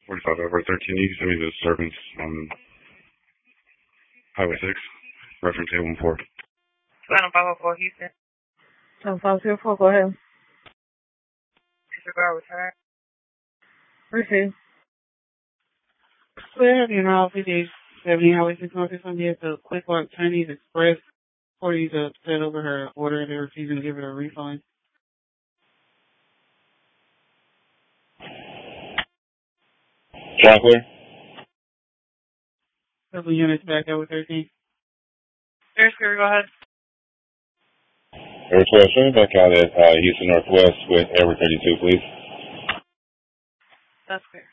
45 over 13. You can send me the disturbance on Highway 6, reference 814. 504 Houston. 504, go ahead. Disregard return. Receive. Clear, you know, PD 70 Highway 6 Northeast on here to Quick Walk Chinese Express for you to send over her order. They're refusing to give her a refund. Clear. Couple units back over 13. Air Spirit, go ahead. Air 12, show me back out at Houston Northwest with Air 32, please. That's fair.